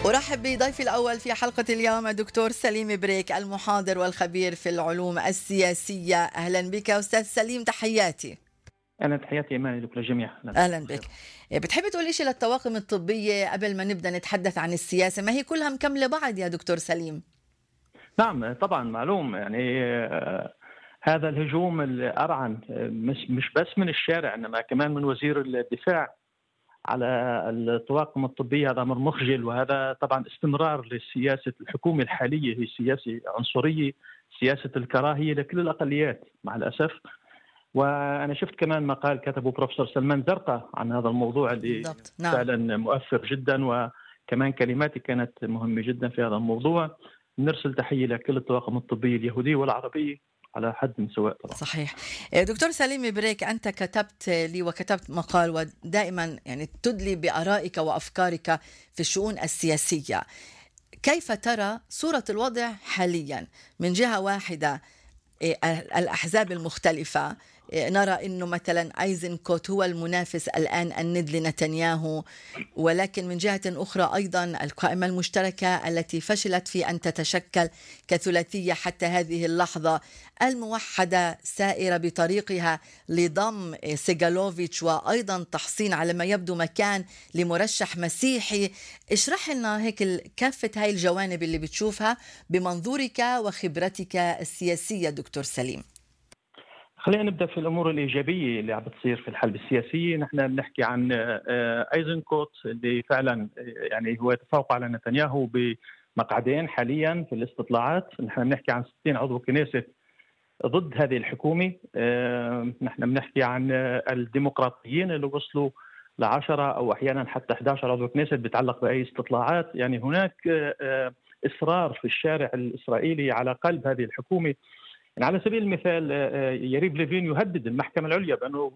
أرحب بضيفي الأول في حلقة اليوم الدكتور سليم بريك، المحاضر والخبير في العلوم السياسية. أهلا بك أستاذ سليم، تحياتي. أنا تحياتي إيماني لكم للجميع. أهلا بك. بتحب تقول إشي للطواقم الطبية قبل ما نبدأ نتحدث عن السياسة؟ ما هي كلها مكملة بعض يا دكتور سليم. نعم طبعا معلوم، يعني هذا الهجوم الأرعن مش بس من الشارع إنما كمان من وزير الدفاع على الطواقم الطبية. هذا أمر مخجل، وهذا طبعا استمرار لسياسة الحكومة الحالية، هي سياسة عنصرية، سياسة الكراهية لكل الأقليات مع الأسف. وأنا شفت كمان مقال كتبه بروفيسور سلمان زرقاء عن هذا الموضوع اللي بالضبط. نعم. فعلا مؤثر جدا، وكمان كلماتي كانت مهمة جدا في هذا الموضوع. نرسل تحية لكل الطواقم الطبية اليهودية والعربية على حد من سواء طبعا. صحيح. دكتور سليم بريك، أنت كتبت لي وكتبت مقال، ودائما يعني تدلي بآرائك وأفكارك في الشؤون السياسية. كيف ترى صورة الوضع حاليا؟ من جهة واحدة الأحزاب المختلفة، نرى أنه مثلا أيزنكوت هو المنافس الآن الند لنتنياهو، ولكن من جهة أخرى أيضا القائمة المشتركة التي فشلت في أن تتشكل كثلاثية حتى هذه اللحظة، الموحدة سائرة بطريقها لضم سيغالوفيتش وأيضا تحصين على ما يبدو مكان لمرشح مسيحي. اشرح لنا هيك كافة هاي الجوانب اللي بتشوفها بمنظورك وخبرتك السياسية دكتور سليم. خلينا نبدأ في الأمور الإيجابية اللي عم بتصير في الحلبة السياسية. نحن بنحكي عن أيزنكوت اللي فعلا يعني هو يتفوق على نتنياهو بمقعدين حاليا في الاستطلاعات. نحن بنحكي عن 60 عضو كنيسة ضد هذه الحكومة. نحن بنحكي عن الديمقراطيين اللي وصلوا ل10 أو أحيانا حتى 11 عضو كنيسة بيتعلق بأي استطلاعات. يعني هناك إصرار في الشارع الإسرائيلي على قلب هذه الحكومة. يعني على سبيل المثال يريف ليفين يهدد المحكمة العليا بأنه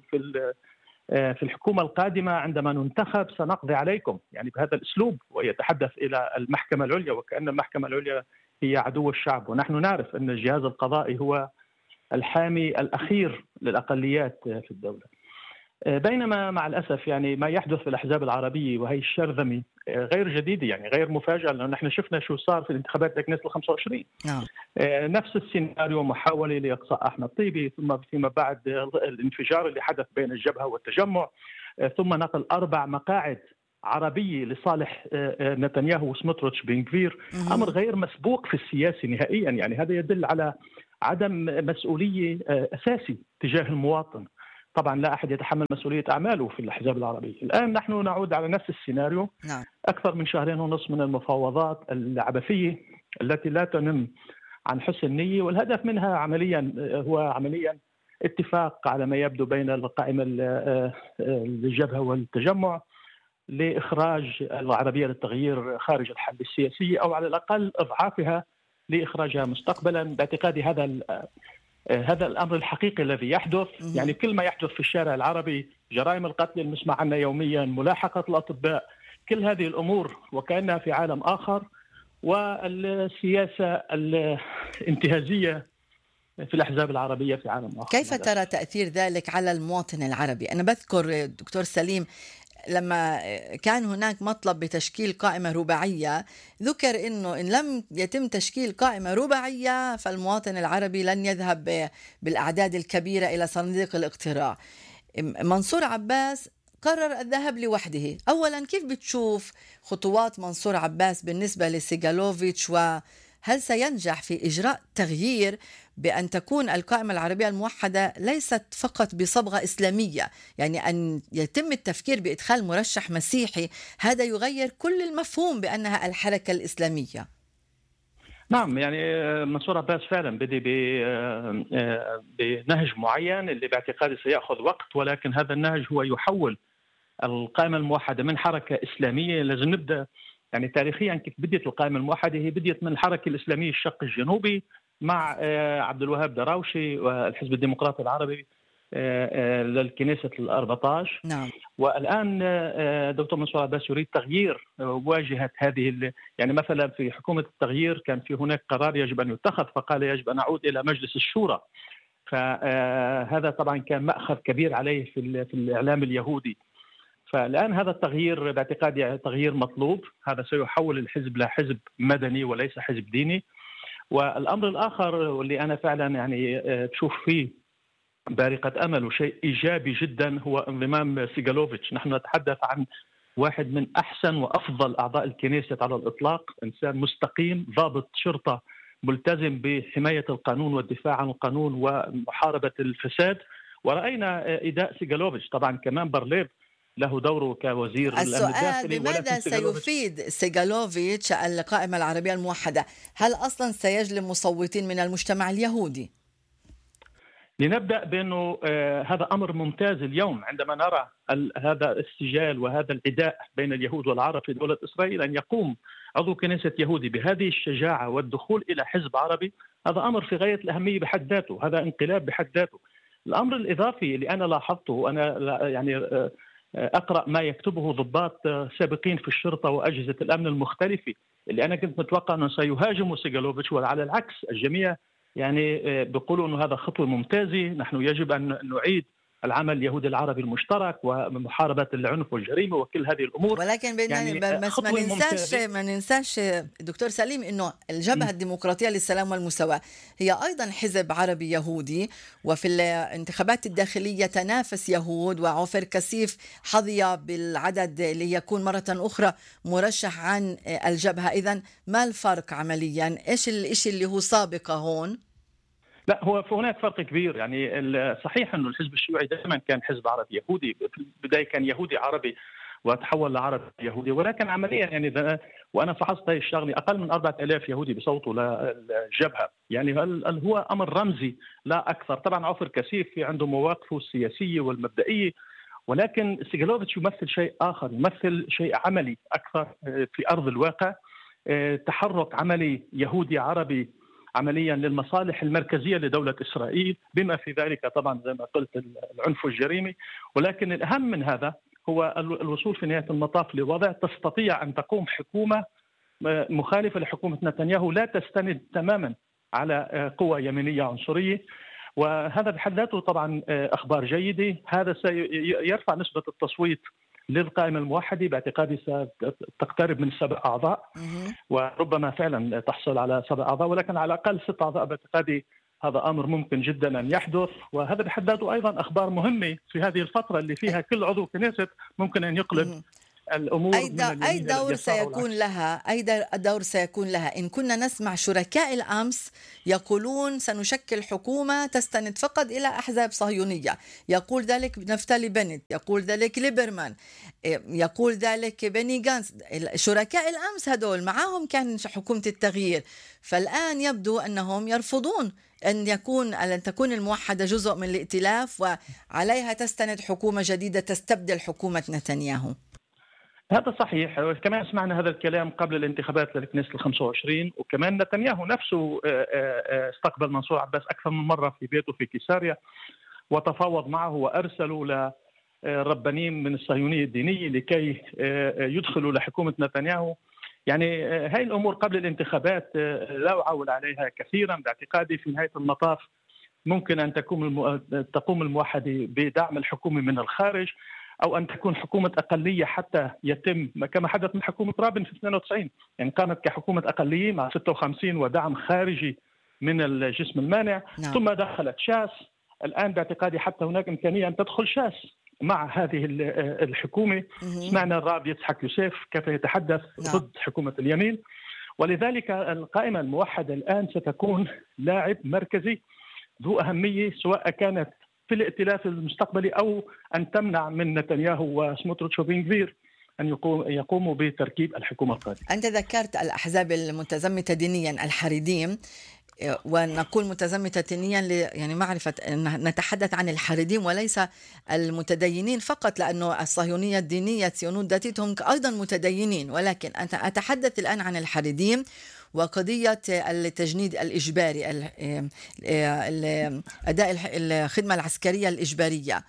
في الحكومة القادمة عندما ننتخب سنقضي عليكم، يعني بهذا الأسلوب، ويتحدث إلى المحكمة العليا وكأن المحكمة العليا هي عدو الشعب. ونحن نعرف أن الجهاز القضائي هو الحامي الأخير للأقليات في الدولة. بينما مع الأسف يعني ما يحدث في الأحزاب العربية وهي الشرذمة غير جديدة، يعني غير مفاجئة، لأنه نحن شفنا شو صار في الانتخابات لكنيسة ال25. نعم. نفس السيناريو، محاولة لإقصاء أحمد طيبي، ثم فيما بعد الانفجار اللي حدث بين الجبهة والتجمع، ثم نقل 4 مقاعد عربية لصالح نتنياهو وسموتريتش بن غفير. أمر غير مسبوق في السياسة نهائيا. يعني هذا يدل على عدم مسؤولية أساسي تجاه المواطن. طبعا لا أحد يتحمل مسؤولية أعماله في الأحزاب العربية. الآن نحن نعود على نفس السيناريو. نعم. أكثر من 2.5 شهر من المفاوضات العبثية التي لا تنم عن حسن نية، والهدف منها عمليا اتفاق على ما يبدو بين القائمة الجبهة والتجمع لإخراج العربية للتغيير خارج الحل السياسي، أو على الأقل إضعافها لإخراجها مستقبلا. باعتقادي هذا الأمر الحقيقي الذي يحدث. يعني كل ما يحدث في الشارع العربي، جرائم القتل اللي نسمع عنها يوميا، ملاحقة الأطباء، كل هذه الأمور وكأنها في عالم آخر. والسياسة الانتهازية في الأحزاب العربية في عالم آخر. كيف ترى تأثير ذلك على المواطن العربي؟ أنا بذكر دكتور سليم لما كان هناك مطلب بتشكيل قائمة رباعية، ذكر أنه إن لم يتم تشكيل قائمة رباعية فالمواطن العربي لن يذهب بالأعداد الكبيرة إلى صناديق الاقتراع. منصور عباس قرر الذهاب لوحده. أولا، كيف بتشوف خطوات منصور عباس بالنسبة لسيغالوفيتش، وهل سينجح في إجراء تغيير بأن تكون القائمة العربية الموحدة ليست فقط بصبغة إسلامية، يعني أن يتم التفكير بإدخال مرشح مسيحي؟ هذا يغير كل المفهوم بأنها الحركة الإسلامية. نعم، يعني منصور عباس فعلا بدي بنهج معين اللي باعتقادي سيأخذ وقت، ولكن هذا النهج هو يحول القائمة الموحدة من حركة إسلامية. لازم نبدأ يعني تاريخيا كيف بديت القائمة الموحدة. هي بديت من الحركة الإسلامية الشق الجنوبي مع عبد الوهاب دراوشي والحزب الديمقراطي العربي للكنيسة ال14. نعم. والآن دكتور منصور عباس يريد تغيير واجهة هذه. يعني مثلا في حكومة التغيير كان في هناك قرار يجب أن يتخذ، فقال يجب أن نعود إلى مجلس الشورى. فهذا طبعا كان مأخذ كبير عليه في الإعلام اليهودي. فالآن هذا التغيير باعتقادي تغيير مطلوب، هذا سيحول الحزب لحزب مدني وليس حزب ديني. والأمر الآخر واللي أنا فعلا يعني بشوف فيه بارقة أمل وشيء إيجابي جدا هو انضمام سيغالوفيتش. نحن نتحدث عن واحد من أحسن وأفضل أعضاء الكنيسة على الإطلاق، إنسان مستقيم، ضابط شرطة ملتزم بحماية القانون والدفاع عن القانون ومحاربة الفساد. ورأينا إداء سيغالوفيتش. طبعا كمان بارليف له دوره كوزير الأمن السؤال الداخلي، بماذا سيفيد سيغالوفيتش القائمة العربية الموحدة؟ هل أصلا سيجلب مصوتين من المجتمع اليهودي؟ لنبدأ بأنه هذا أمر ممتاز اليوم عندما نرى هذا السجال وهذا العداء بين اليهود والعرب في دولة إسرائيل، أن يقوم عضو كنيسة يهودي بهذه الشجاعة والدخول إلى حزب عربي، هذا أمر في غاية الأهمية بحد ذاته، هذا انقلاب بحد ذاته. الأمر الإضافي اللي أنا لاحظته، أنا يعني أقرأ ما يكتبه ضباط سابقين في الشرطة وأجهزة الأمن المختلفة، اللي أنا كنت متوقع أنه سيهاجموا سيغالوفيتش، وعلى العكس الجميع يعني بيقولوا أنه هذا خطوة ممتازة، نحن يجب أن نعيد العمل اليهودي العربي المشترك ومحاربة العنف والجريمة وكل هذه الأمور. ولكن يعني بس ما ننساش دكتور سليم إنه الجبهة الديمقراطية للسلام والمساواة هي أيضا حزب عربي يهودي، وفي الانتخابات الداخلية تنافس يهود، وعوفر كسيف حظي بالعدد اللي يكون مرة أخرى مرشح عن الجبهة. إذن ما الفرق عمليا؟ إيش الإشي اللي هو سابقة هون؟ لا، هو هناك فرق كبير. يعني صحيح انه الحزب الشيوعي دائما كان حزب عربي يهودي، في البدايه كان يهودي عربي وتحول لعربي يهودي، ولكن عمليا يعني وانا فحصت هذه الشغله اقل من 4000 يهودي بصوتوا للجبهه، يعني هل هو امر رمزي لا اكثر. طبعا عوفر كسيف في عنده مواقفه السياسيه والمبدئيه، ولكن سيغالوفيتش يمثل شيء اخر، يمثل شيء عملي اكثر في ارض الواقع، تحرك عملي يهودي عربي عمليا للمصالح المركزية لدولة إسرائيل، بما في ذلك طبعا زي ما قلت العنف والجريمة. ولكن الأهم من هذا هو الوصول في نهاية المطاف لوضع تستطيع أن تقوم حكومة مخالفة لحكومة نتنياهو، لا تستند تماما على قوى يمينية عنصرية، وهذا بحد ذاته طبعا أخبار جيدة. هذا سيرفع نسبة التصويت للقائمة الموحدة، باعتقادي ستقترب من 7 أعضاء، وربما فعلا تحصل على 7 أعضاء، ولكن على الأقل 6 أعضاء باعتقادي هذا أمر ممكن جدا أن يحدث. وهذا بحد ذاته أيضا أخبار مهمة في هذه الفترة اللي فيها كل عضو كنيسة ممكن أن يقلب الأمور. أي دور سيكون لها إن كنا نسمع شركاء الأمس يقولون سنشكل حكومة تستند فقط إلى أحزاب صهيونية، يقول ذلك نفتالي بنت، يقول ذلك ليبرمان، يقول ذلك بني غانتس. شركاء الأمس هدول معهم كان حكومة التغيير، فالآن يبدو أنهم يرفضون أن تكون الموحدة جزء من الائتلاف وعليها تستند حكومة جديدة تستبدل حكومة نتنياهو. هذا صحيح، كمان سمعنا هذا الكلام قبل الانتخابات للكنيسة ال25، وكمان نتنياهو نفسه استقبل منصور عباس أكثر من مرة في بيته في كيساريا وتفاوض معه، وأرسلوا لربانيين من الصهيونية الدينية لكي يدخلوا لحكومة نتنياهو. يعني هاي الأمور قبل الانتخابات لا أعول عليها كثيرا، باعتقادي في نهاية المطاف ممكن أن تقوم الموحدة بدعم الحكومة من الخارج، أو أن تكون حكومة أقلية حتى يتم كما حدث من حكومة رابين في 92، يعني قامت كحكومة أقلية مع 56 ودعم خارجي من الجسم المانع. ثم دخلت شاس، الآن باعتقادي حتى هناك إمكانية أن تدخل شاس مع هذه الحكومة. سمعنا الراب يضحك يوسف كيف يتحدث ضد حكومة اليمين، ولذلك القائمة الموحدة الآن ستكون لاعب مركزي ذو أهمية، سواء كانت في الائتلاف المستقبلي أو أن تمنع من نتنياهو وسموتريتش وبن غفير أن يقوموا بتركيب الحكومة القادمة. أنت ذكرت الأحزاب المتزمتة دينيا الحريديم، ونقول متزمتة دينيا يعني معرفة أن نتحدث عن الحريديم وليس المتدينين فقط، لأنه الصهيونية الدينية الصهيونية ذاتهم أيضا متدينين، ولكن أتحدث الآن عن الحريديم وقضية التجنيد الإجباري، أداء الخدمة العسكرية الإجبارية.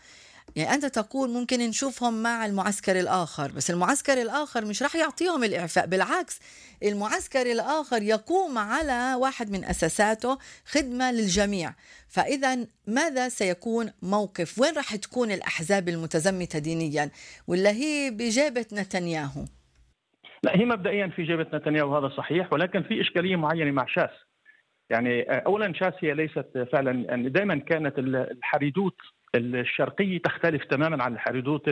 يعني أنت تقول ممكن نشوفهم مع المعسكر الآخر، بس المعسكر الآخر مش رح يعطيهم الإعفاء، بالعكس المعسكر الآخر يقوم على واحد من أساساته خدمة للجميع. فإذا ماذا سيكون موقف؟ وين رح تكون الأحزاب المتزمتة دينيا ولا هي بجابة نتنياهو؟ لا، هي مبدئيا في جبهة نتنياهو، هذا صحيح، ولكن في إشكالية معينة مع شاس. يعني أولا شاس هي ليست فعلا، يعني دائما كانت الحريدوت الشرقية تختلف تماما عن الحريدوت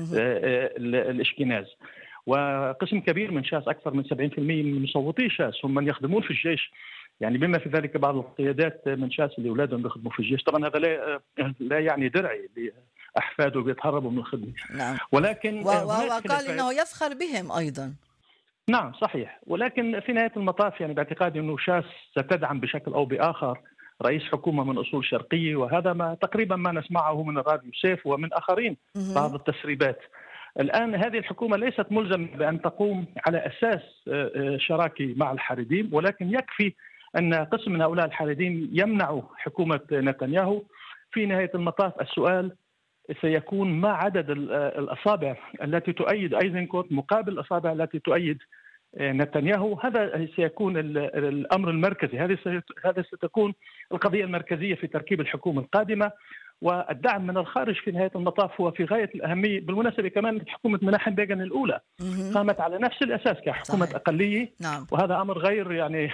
الإشكناز. وقسم كبير من شاس، أكثر من 70% من مصوتي شاس هم من يخدمون في الجيش، يعني بما في ذلك بعض القيادات من شاس اللي أولادهم بيخدموا في الجيش. طبعا هذا لا يعني درعي لأحفاده بيتهربوا من الخدمة، نعم. ولكن وقال إنه يفخر بهم أيضا. نعم صحيح، ولكن في نهاية المطاف يعني باعتقادي أنه شاس ستدعم بشكل أو بآخر رئيس حكومة من أصول شرقية، وهذا ما تقريبا ما نسمعه من الراديو سيف ومن آخرين بعض التسريبات. الآن هذه الحكومة ليست ملزمة بأن تقوم على أساس شراكي مع الحريديم، ولكن يكفي أن قسم من هؤلاء الحريديم يمنعوا حكومة نتنياهو. في نهاية المطاف السؤال سيكون ما عدد الأصابع التي تؤيد أيزنكوت مقابل الأصابع التي تؤيد نتنياهو. هذا سيكون الأمر المركزي، هذا ستكون القضية المركزية في تركيب الحكومة القادمة. والدعم من الخارج في نهاية المطاف هو في غاية الأهمية. بالمناسبة كمان حكومة مناحم بيغن الأولى قامت على نفس الأساس كحكومة صحيح. أقلية. نعم. وهذا أمر غير يعني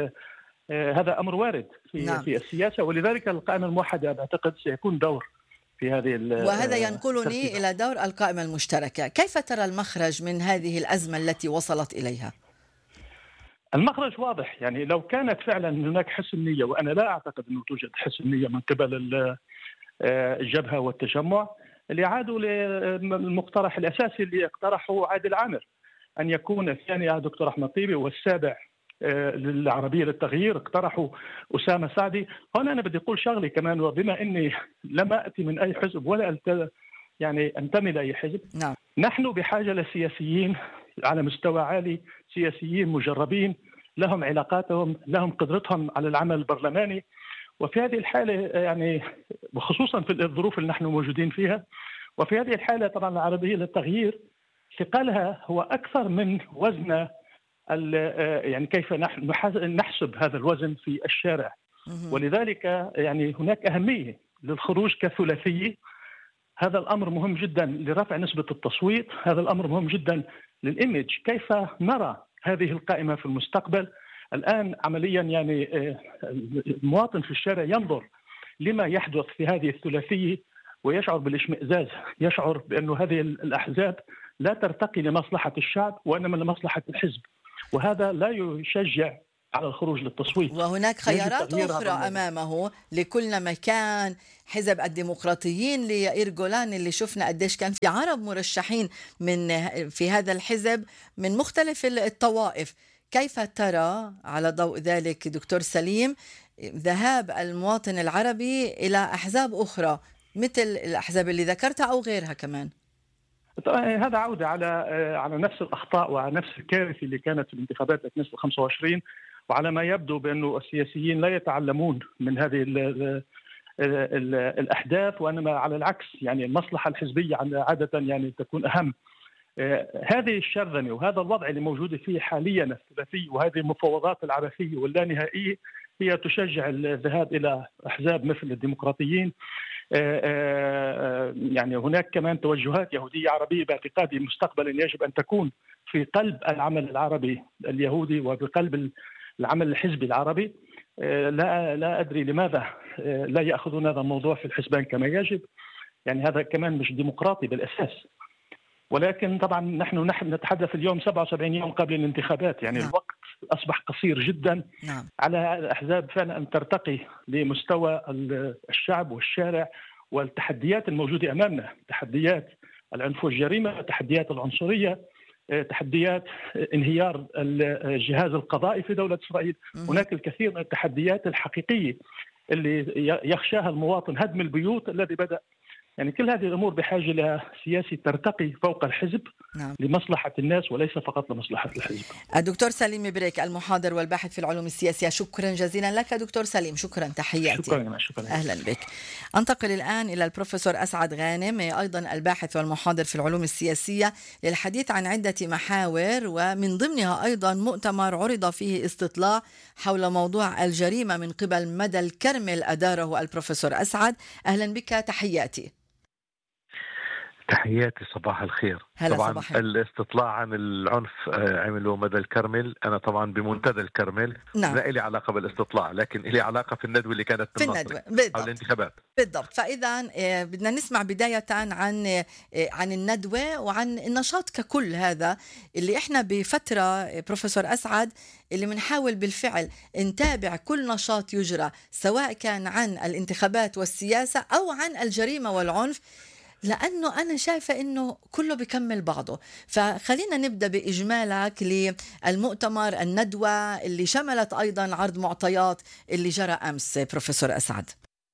هذا أمر وارد في السياسة، ولذلك القائمة الموحدة أعتقد سيكون دور في هذه وهذا ينقلني إلى دور القائمة المشتركة. كيف ترى المخرج من هذه الأزمة التي وصلت إليها؟ المخرج واضح، يعني لو كانت فعلا هناك حسن نية، وأنا لا أعتقد أنه توجد حسن نية من قبل الجبهة والتجمع، اللي عادوا للمقترح الأساسي اللي اقترحه عادل عامر، أن يكون الثاني دكتور أحمد طيبي والسابع للعربية للتغيير اقترحوا أسامة سعدي. هنا أنا بدي أقول شغلي كمان، وبما أني لم أتي من أي حزب ولا يعني أنتمي لأي حزب. نعم. نحن بحاجة لسياسيين على مستوى عالي، سياسيين مجربين، لهم علاقاتهم، لهم قدرتهم على العمل البرلماني. وفي هذه الحالة يعني وخصوصا في الظروف اللي نحن موجودين فيها، وفي هذه الحالة طبعا العربية للتغيير ثقلها هو أكثر من وزن يعني كيف نحسب هذا الوزن في الشارع. ولذلك يعني هناك أهمية للخروج كثلاثية. هذا الأمر مهم جدا لرفع نسبة التصويت، هذا الأمر مهم جدا للإيمج، كيف نرى هذه القائمة في المستقبل. الآن عمليا يعني المواطن في الشارع ينظر لما يحدث في هذه الثلاثية ويشعر بالاشمئزاز، يشعر بأن هذه الأحزاب لا ترتقي لمصلحة الشعب وإنما لمصلحة الحزب، وهذا لا يشجع على الخروج للتصويت. وهناك خيارات أخرى أمامه لكل مكان. حزب الديمقراطيين ليائير جولان اللي شفنا قديش كان في عرب مرشحين في هذا الحزب من مختلف الطوائف. كيف ترى على ضوء ذلك دكتور سليم ذهاب المواطن العربي إلى أحزاب أخرى مثل الأحزاب اللي ذكرتها أو غيرها كمان؟ طبعا هذا عودة على نفس الأخطاء وعلى نفس الكارثة اللي كانت في الانتخابات 2025، وعلى ما يبدو بأنه السياسيين لا يتعلمون من هذه الأحداث، وإنما على العكس يعني المصلحة الحزبية عادة يعني تكون أهم. هذه الشرذمة وهذا الوضع اللي موجود فيه حاليا الثلاثي وهذه المفاوضات العبثية واللانهائية هي تشجع الذهاب إلى أحزاب مثل الديمقراطيين. يعني هناك كمان توجهات يهودية عربية باعتقادي مستقبلا يجب أن تكون في قلب العمل العربي اليهودي وبقلب العمل الحزبي العربي. لا أدري لماذا لا يأخذون هذا الموضوع في الحسبان كما يجب، يعني هذا كمان مش ديمقراطي بالأساس. ولكن طبعا نحن نتحدث اليوم 77 يوم قبل الانتخابات، يعني نعم. الوقت أصبح قصير جدا. نعم. على الأحزاب فعلا أن ترتقي لمستوى الشعب والشارع والتحديات الموجودة أمامنا، تحديات العنف والجريمة، تحديات العنصرية، تحديات انهيار الجهاز القضائي في دولة إسرائيل. هناك الكثير من التحديات الحقيقية اللي يخشاها المواطن، هدم البيوت الذي بدأ. يعني كل هذه الأمور بحاجة إلى سياسي ترتقي فوق الحزب نعم. لمصلحة الناس وليس فقط لمصلحة الحزب. الدكتور سليم بريك، المحاضر والباحث في العلوم السياسية، شكرا جزيلا لك دكتور سليم، شكرا، تحياتي. شكرا. أهلا بك. أنتقل الآن إلى البروفيسور أسعد غانم، أيضا الباحث والمحاضر في العلوم السياسية، للحديث عن عدة محاور، ومن ضمنها أيضا مؤتمر عرض فيه استطلاع حول موضوع الجريمة من قبل مدى الكرمل أداره البروفيسور أسعد. أهلا بك، تحياتي. تحياتي، صباح الخير. طبعا الاستطلاع عن العنف عمله مدى الكرمل، انا طبعا بمنتدى الكرمل. نعم. لا لي علاقه بالاستطلاع، لكن لي علاقه في الندوه اللي كانت في الندوه بالضبط. او الانتخابات بالضبط. فاذا بدنا نسمع بدايه عن الندوه وعن النشاط ككل، هذا اللي احنا بفتره بروفيسور اسعد اللي بنحاول بالفعل نتابع كل نشاط يجرى، سواء كان عن الانتخابات والسياسه او عن الجريمه والعنف، لأنه أنا شايفة أنه كله بيكمل بعضه. فخلينا نبدأ بإجمالك للمؤتمر، الندوة اللي شملت أيضا عرض معطيات اللي جرى أمس بروفيسور أسعد.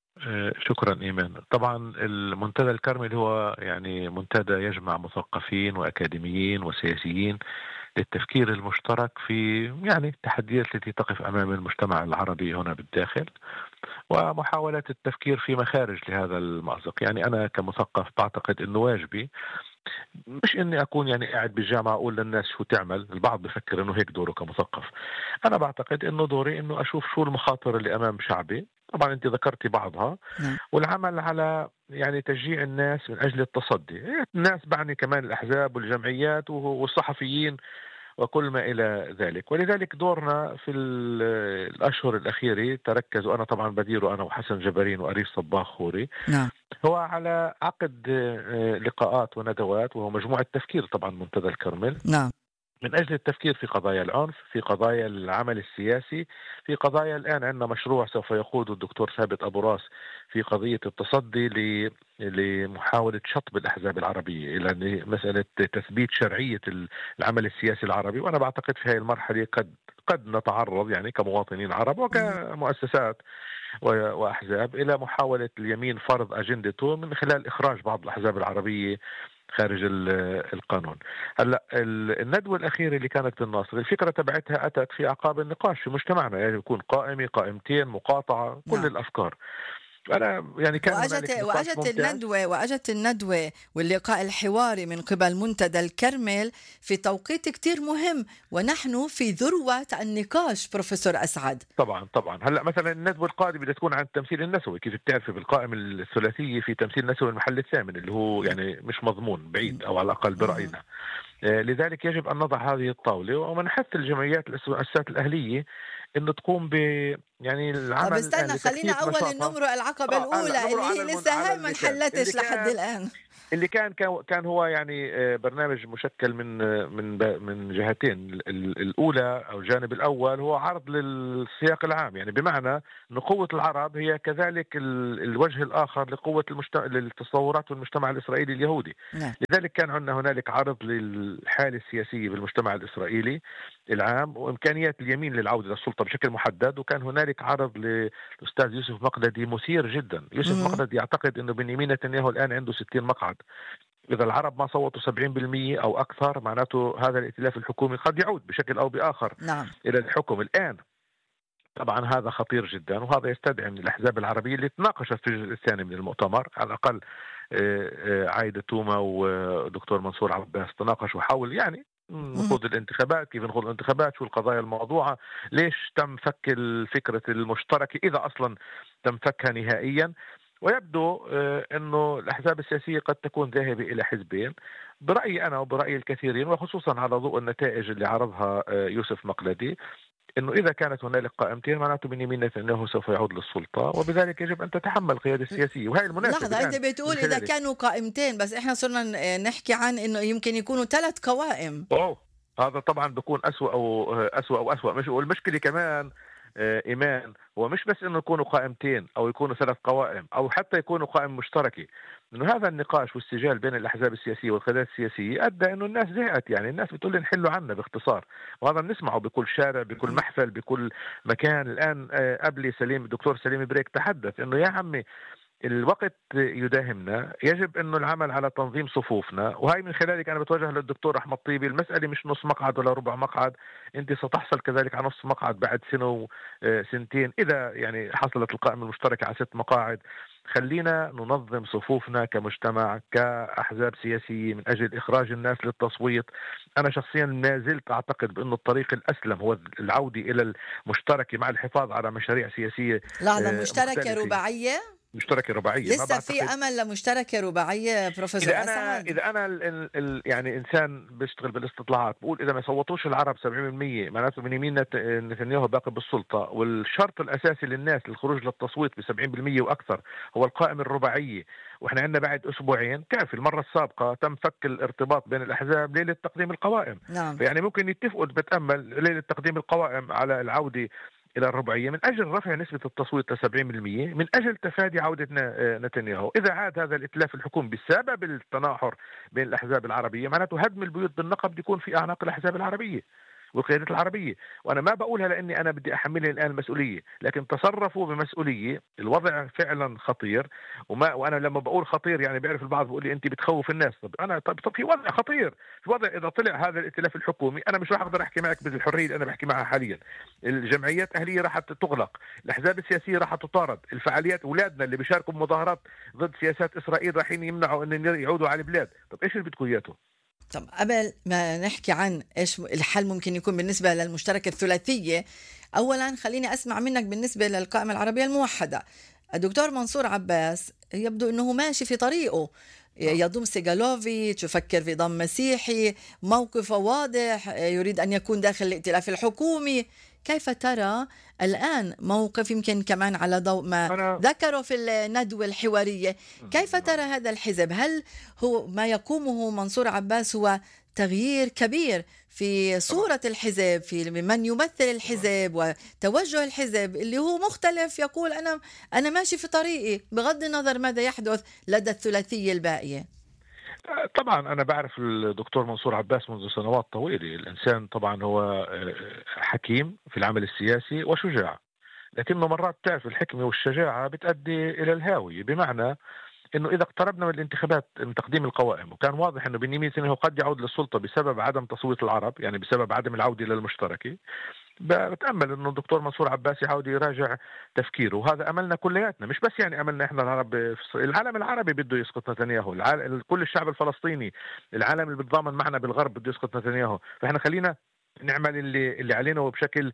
شكرا إيمان. طبعا المنتدى الكرمل هو يعني منتدى يجمع مثقفين وأكاديميين وسياسيين للتفكير المشترك في يعني التحديات التي تقف أمام المجتمع العربي هنا بالداخل، ومحاولة التفكير في مخارج لهذا المأزق. يعني أنا كمثقف بعتقد أنه واجبي مش أني أكون يعني قاعد بالجامعة أقول للناس شو تعمل، البعض بفكر أنه هيك دوره كمثقف. أنا بعتقد أنه دوري أنه أشوف شو المخاطر اللي أمام شعبي، طبعا أنت ذكرتي بعضها، والعمل على يعني تشجيع الناس من أجل التصدي. الناس بعني كمان الأحزاب والجمعيات والصحفيين وكل ما إلى ذلك. ولذلك دورنا في الأشهر الأخيرة تركز، وأنا طبعا بديره أنا وحسن جبارين وأريف صباغ خوري، هو على عقد لقاءات وندوات، وهو مجموعة تفكير طبعا منتدى الكرمل، من أجل التفكير في قضايا العنف، في قضايا العمل السياسي، في قضايا الآن عندنا مشروع سوف يقوده الدكتور ثابت أبو راس في قضية التصدي لمحاولة شطب الأحزاب العربية إلى مسألة تثبيت شرعية العمل السياسي العربي. وأنا بعتقد في هذه المرحلة قد نتعرض يعني كمواطنين عرب وكمؤسسات وأحزاب إلى محاولة اليمين فرض أجندته من خلال إخراج بعض الأحزاب العربية خارج القانون. هلا الندوة الأخيرة اللي كانت بالناصر، الفكرة تبعتها أتت في أعقاب النقاش في مجتمعنا، يعني يكون قائمة، قائمتين، مقاطعة، كل الأفكار. أنا يعني كان وأجت الندوة واللقاء الحواري من قبل منتدى الكرمل في توقيت كتير مهم، ونحن في ذروة النقاش بروفيسور أسعد. طبعا هلا مثلا الندوة القادمة بدها تكون عن التمثيل النسوي. كيف بتعرفي بالقائمة الثلاثية في تمثيل نسوي المحل الثامن، اللي هو يعني مش مضمون، بعيد أو على الأقل برأينا. لذلك يجب أن نضع هذه الطاولة ومنحث الجمعيات المؤسسات الأهلية إنه تقوم ب يعني العمل. طب استنى، خلينا أول نمرق العقبة الأولى اللي هي لسه هاي ما انحلتش لحد الآن. اللي كان هو يعني برنامج مشكل من جهتين. الأولى أو الجانب الأول هو عرض للسياق العام، يعني بمعنى أن قوة العرب هي كذلك الوجه الآخر لقوة للتصورات والمجتمع الإسرائيلي اليهودي. لذلك كان عندنا هنالك عرض للحالة السياسية بالمجتمع الإسرائيلي العام وإمكانيات اليمين للعودة للسلطة بشكل محدد. وكان هنالك عرض للأستاذ يوسف مقددي مثير جدا. يوسف مقددي يعتقد أنه بنيامين نتنياهو الآن عنده 60 مقعد. إذا العرب ما صوتوا 70% أو أكثر، معناته هذا الائتلاف الحكومي قد يعود بشكل أو بآخر إلى الحكم الآن. طبعا هذا خطير جدا، وهذا يستدعي من الأحزاب العربية اللي تناقشت في الجزء الثاني من المؤتمر، على الأقل عايدة توما ودكتور منصور عباس تناقشوا وحاول يعني نخوض الانتخابات، كيف نخوض الانتخابات، شو القضايا الموضوعة، ليش تم فك الفكرة المشتركة إذا أصلا تم فكها نهائيا. ويبدو أنه الأحزاب السياسية قد تكون ذاهبة إلى حزبين برأيي أنا وبرأي الكثيرين، وخصوصا على ضوء النتائج اللي عرضها يوسف مقلدي، أنه إذا كانت هنالك قائمتين معناته بنيامين نتنياهو سوف يعود للسلطة، وبذلك يجب أن تتحمل القيادة السياسية. وهي المناسبة. لحظة، أنت بتقول إذا كانوا قائمتين، بس إحنا صرنا نحكي عن أنه يمكن يكونوا 3 قوائم. هذا طبعا بيكون أسوأ. مش والمشكلة كمان إيمان هو مش بس إنه يكونوا قائمتين أو يكونوا 3 قوائم أو حتى يكونوا قائمة مشتركة، إنه هذا النقاش والسجال بين الأحزاب السياسية والقيادات السياسية أدى إنه الناس زهقت. يعني الناس بتقول نحلوا عنا باختصار، وهذا بنسمعه بكل شارع، بكل محفل، بكل مكان. الآن قبل الدكتور سليم بريك تحدث إنه يا عمي الوقت يداهمنا، يجب أنه العمل على تنظيم صفوفنا، وهي من خلالك أنا بتوجه للدكتور أحمد طيبي. المسألة مش نص مقعد ولا ربع مقعد، أنت ستحصل كذلك على نص مقعد بعد سنة وسنتين إذا يعني حصلت القائمة المشتركة على 6 مقاعد. خلينا ننظم صفوفنا كمجتمع كأحزاب سياسية من أجل إخراج الناس للتصويت. أنا شخصيا ما زلت أعتقد بأن الطريق الأسلم هو العودة إلى المشتركة مع الحفاظ على مشاريع سياسية لحظة، مشتركة مختلفة. رباعية؟ مشتركة رباعية، ما لسه في بعتقد. أمل لمشتركة رباعية بروفيسور أسعد؟ إذا أنا يعني إنسان بيشتغل بالاستطلاعات بقول إذا ما صوتوش العرب 70% معناته بنيامين نتنياهو باقي بالسلطة، والشرط الأساسي للناس للخروج للتصويت ب 70% وأكثر هو القائمة الرباعية، وإحنا عندنا بعد أسبوعين كافي. المرة السابقة تم فك الارتباط بين الأحزاب ليلة تقديم القوائم. نعم. فيعني ممكن يتفقوا، بتأمل ليلة تقديم القوائم على العودة إلى الربعية من أجل رفع نسبة التصويت ل 70%، من أجل تفادي عودة نتنياهو. إذا عاد هذا الائتلاف الحكومي بسبب التناحر بين الأحزاب العربية، معناته هدم البيوت بالنقب يكون في أعناق الأحزاب العربية والقيادات العربية. وأنا ما بقولها لأني أنا بدي أحملها الآن المسؤولية، لكن تصرفوا بمسؤولية. الوضع فعلا خطير، وأنا لما بقول خطير يعني بيعرف البعض بيقول لي أنت بتخوف الناس. طب في وضع خطير، في وضع إذا طلع هذا الائتلاف الحكومي أنا مش راح أقدر أحكي معك بالحرية اللي أنا بحكي معها حاليا. الجمعيات الأهلية راح تغلق، الأحزاب السياسية راح تطارد، الفعاليات أولادنا اللي بيشاركوا بمظاهرات ضد سياسات إسرائيل رايحين يمنعوا أن يعودوا على البلاد. طب إيش اللي بدكم إياه؟ طب قبل ما نحكي عن إيش الحل ممكن يكون بالنسبة للمشتركة الثلاثية، أولا خليني أسمع منك بالنسبة للقائمة العربية الموحدة. الدكتور منصور عباس يبدو أنه ماشي في طريقه، يضم سيغالوفيتش، يفكر في ضم مسيحي، موقفه واضح، يريد أن يكون داخل الائتلاف الحكومي. كيف ترى الآن موقف يمكن كمان على ضوء ما ذكره في الندوة الحوارية؟ كيف ترى هذا الحزب؟ هل هو ما يقومه منصور عباس هو تغيير كبير في صورة الحزب، في من يمثل الحزب وتوجه الحزب اللي هو مختلف، يقول أنا ماشي في طريقي بغض النظر ماذا يحدث لدى الثلاثية الباقية؟ طبعا أنا بعرف الدكتور منصور عباس منذ سنوات طويلة. الإنسان طبعا هو حكيم في العمل السياسي وشجاع، لكنه مرات تعرف الحكمة والشجاعة بتؤدي إلى الهاوية. بمعنى انه اذا اقتربنا من الانتخابات من تقديم القوائم وكان واضح انه بنيامين نتنياهو قد يعود للسلطه بسبب عدم تصويت العرب، يعني بسبب عدم العوده للمشتركه، بتامل انه الدكتور منصور عباس يعود يراجع تفكيره. وهذا املنا كلياتنا، مش بس يعني املنا احنا العرب، العالم العربي بده يسقط نتنياهو، كل الشعب الفلسطيني، العالم اللي بتضامن معنا بالغرب بده يسقط نتنياهو. فاحنا خلينا نعمل اللي علينا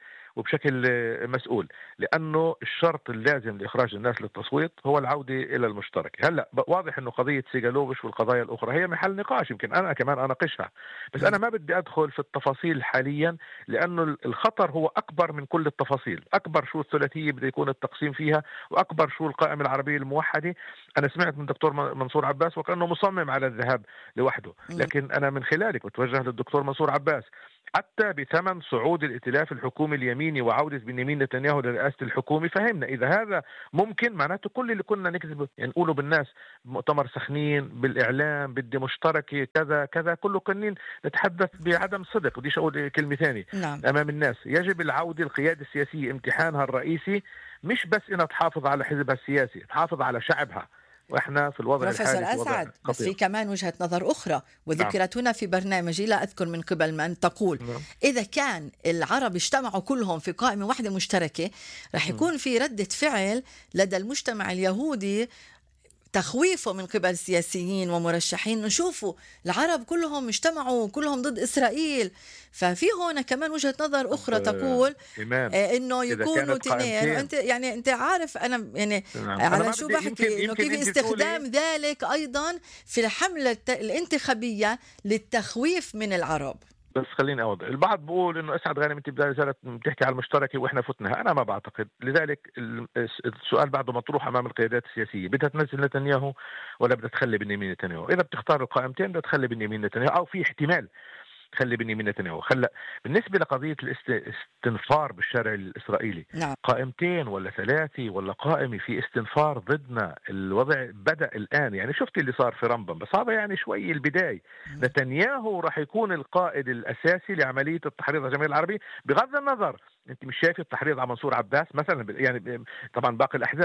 وبشكل مسؤول، لأنه الشرط اللازم لإخراج الناس للتصويت هو العودة إلى المشترك. هلأ واضح أنه قضية سيغالوفيتش والقضايا الأخرى هي محل نقاش، يمكن أنا كمان أناقشها، بس أنا ما بدي أدخل في التفاصيل حاليا، لأنه الخطر هو أكبر من كل التفاصيل. أكبر شو الثلاثية بده يكون التقسيم فيها، وأكبر شو القائمة العربية الموحدة. أنا سمعت من دكتور منصور عباس وكأنه مصمم على الذهاب لوحده، لكن أنا من خلالك بتوجه للدكتور منصور عباس حتى بثمن صعود الائتلاف الحكومي اليميني وعودة بنيامين نتنياهو لرئاسة الحكومة. فهمنا إذا هذا ممكن، معناته كل اللي كنا نكذب يعني نقوله بالناس مؤتمر سخنين بالإعلام بدي مشتركة كذا كذا، كله كنين نتحدث بعدم صدق. بديش أقول كلمة ثانية أمام الناس. يجب العودة القيادة السياسية امتحانها الرئيسي مش بس إنها تحافظ على حزبها السياسي، تحافظ على شعبها. واحنا في الوضع الحالي بروفيسور أسعد، بس في كمان وجهة نظر أخرى وذكرت هنا في برنامجي، لا أذكر من قبل من، تقول إذا كان العرب اجتمعوا كلهم في قائمة واحدة مشتركة رح يكون في ردة فعل لدى المجتمع اليهودي، تخويفه من قبل سياسيين ومرشحين، نشوفوا العرب كلهم اجتمعوا كلهم ضد إسرائيل. ففي هنا كمان وجهة نظر أخرى تقول إنه يكونوا تنين. أنت يعني أنت عارف أنا يعني على شو بحكي، إنه كيف استخدام ذلك أيضا في الحملة الانتخابية للتخويف من العرب. بس خليني أوضح، البعض بقول إنه أسعد غانم أنت بتحكي على المشتركة وإحنا فتناها. أنا ما بعتقد، لذلك السؤال بعده مطروح أمام القيادات السياسية، بدها تنزل نتنياهو ولا بدها تخلي بنيامين نتنياهو؟ إذا بتختار القائمتين بدها تخلي بنيامين نتنياهو، أو في احتمال خلي بنيامين نتنياهو. بالنسبة لقضية الاستنفار بالشارع الإسرائيلي، قائمتين ولا 3 ولا قائمة في استنفار ضدنا، الوضع بدأ الآن. يعني شفت اللي صار في رمبن، بس هذا يعني شوي البداية. نتنياهو راح يكون القائد الأساسي لعملية التحريض على الجمعية العربية، بغض النظر أنت مش شايف التحريض على منصور عباس مثلا، يعني طبعا باقي الأحزاب،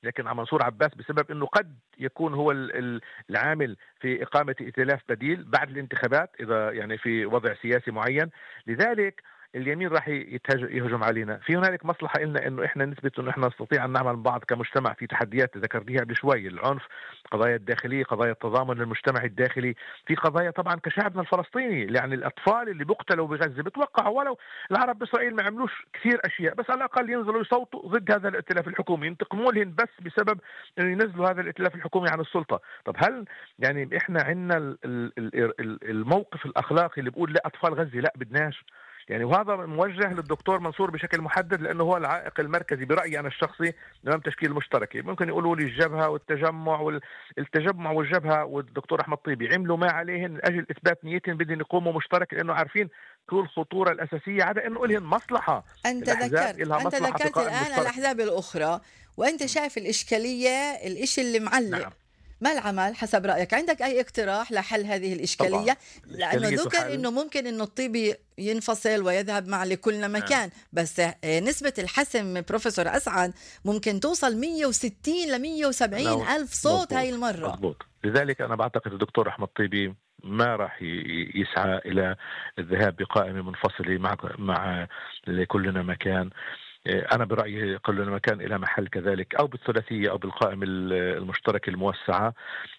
لكن على منصور عباس بسبب أنه قد يكون هو العامل في إقامة ائتلاف بديل بعد الانتخابات إذا يعني في وضع سياسي معين. لذلك اليمين راح يهجم علينا. في هنالك مصلحة لنا انه احنا نثبت انه احنا نستطيع ان نعمل بعض كمجتمع في تحديات ذكرتيها قبل شوي، العنف، قضايا الداخلية، قضايا التضامن المجتمعي الداخلي، في قضايا طبعا كشعبنا الفلسطيني، يعني الاطفال اللي بيقتلوا بغزة بتوقعوا ولو العرب باسرائيل ما عملوش كثير اشياء بس على الاقل ينزلوا يصوتوا ضد هذا الائتلاف الحكومي، ينتقموا لهم بس بسبب انه ينزلوا هذا الائتلاف الحكومي عن السلطة. طب هل يعني احنا عندنا الموقف الاخلاقي اللي بيقول لا اطفال غزة لا بدناش؟ يعني وهذا موجه للدكتور منصور بشكل محدد لأنه هو العائق المركزي برأيي أنا الشخصي أمام تشكيل المشتركة. ممكن يقولوا لي الجبهة والتجمع والجبهة والدكتور أحمد طيبي عملوا ما عليهن من أجل إثبات نيتهم بدهم يقوموا مشترك لأنه عارفين كل الخطورة الأساسية على أنه لهم مصلحة. أنت ذكرت الآن الأحزاب الأخرى وأنت شايف الإشكالية الإشي اللي معلق. نعم. ما العمل حسب رأيك؟ عندك أي اقتراح لحل هذه الإشكالية؟ لأنه ذكر أنه ممكن أنه الطيبي ينفصل ويذهب مع لكل مكان، بس نسبة الحسم بروفيسور أسعد ممكن توصل 160 ل 170 ألف صوت هاي المرة. مضبوط. لذلك أنا بعتقد الدكتور أحمد طيبي ما راح يسعى إلى الذهاب بقائمة منفصلة مع لكلنا مكان. أنا برأيي كلنا مكان إلى محل كذلك أو بالثلاثية أو بالقائمة المشتركة الموسعة.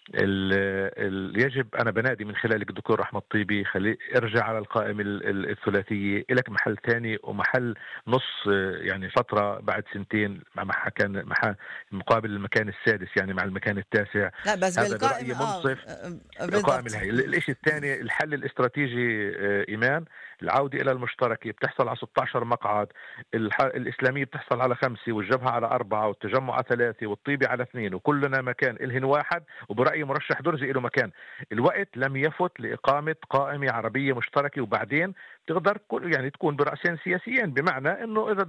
يجب أنا بنادي من خلالك الدكتور أحمد طيبي ارجع على القائمة الثلاثية، لك محل ثاني ومحل نص يعني فترة بعد سنتين مع كان مقابل المكان السادس يعني مع المكان التاسع. لا بس هذا برأيي منصف القائمة هي. الشيء الثاني الحل الاستراتيجي إيمان العودة إلى المشتركة بتحصل على 16 مقعد، الإسلامية بتحصل على 5 والجبهة على 4 والتجمع على 3 والطيبي على 2 وكلنا مكان إلهن واحد. وبرأيي مرشح درزي له مكان. الوقت لم يفت لإقامة قائمة عربية مشتركة وبعدين تقدر يعني تكون برأسين سياسيين، بمعنى إنه إذا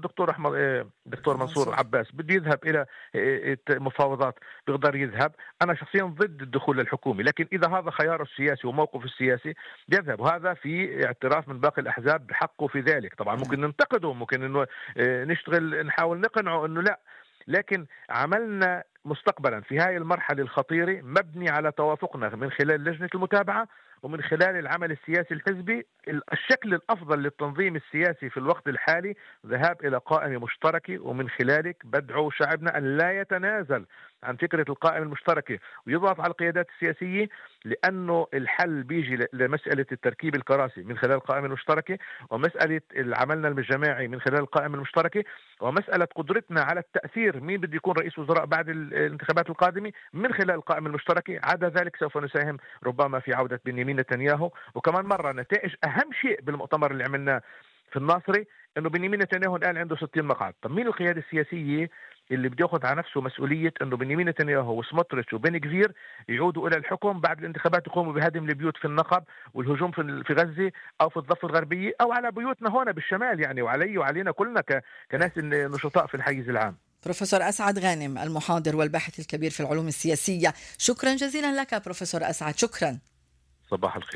دكتور منصور عباس بده يذهب إلى مفاوضات بيقدر يذهب. أنا شخصيا ضد الدخول للحكومة، لكن إذا هذا خياره السياسي وموقف السياسي يذهب، وهذا في اعتراف من باقي الأحزاب بحقه في ذلك. طبعا ممكن ننتقده، ممكن إنه نحاول نقنعه إنه لا، لكن عملنا مستقبلا في هاي المرحلة الخطيرة مبني على توافقنا من خلال لجنة المتابعة ومن خلال العمل السياسي الحزبي. الشكل الأفضل للتنظيم السياسي في الوقت الحالي ذهاب إلى قائمة مشتركة، ومن خلالك بدعو شعبنا أن لا يتنازل عن فكرة القائمة المشتركة ويضغط على القيادات السياسية، لأنه الحل بيجي لمسألة التركيب الكراسي من خلال القائمة المشتركة، ومسألة عملنا الجماعي من خلال القائمة المشتركة، ومسألة قدرتنا على التأثير مين بده يكون رئيس وزراء بعد الانتخابات القادمة من خلال القائمة المشتركة. عدا ذلك سوف نساهم ربما في عودة بنيامين نتنياهو. وكمان مرة نتائج أهم شيء بالمؤتمر اللي عملناه في الناصري انه بنيامين نتنياهو الان عنده 60 مقعد. طب مين القياده السياسيه اللي بده ياخذ على نفسه مسؤوليه انه بنيامين نتنياهو وسموتريتش وبن كفير يعودوا الى الحكم بعد الانتخابات، يقوموا بهدم البيوت في النقب والهجوم في غزه او في الضفه الغربيه او على بيوتنا هنا بالشمال يعني، وعلي وعلينا كلنا كناس نشطاء في الحيز العام. بروفيسور أسعد غانم المحاضر والباحث الكبير في العلوم السياسية، شكرا جزيلا لك بروفيسور أسعد. شكرا. صباح الخير.